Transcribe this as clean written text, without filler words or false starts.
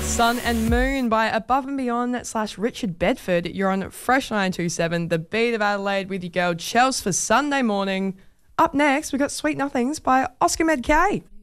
Sun and Moon by Above and Beyond / Richard Bedford. You're on Fresh 927, the beat of Adelaide with your girl Chels for Sunday morning. Up next, we've got Sweet Nothings by Oscar Medkay.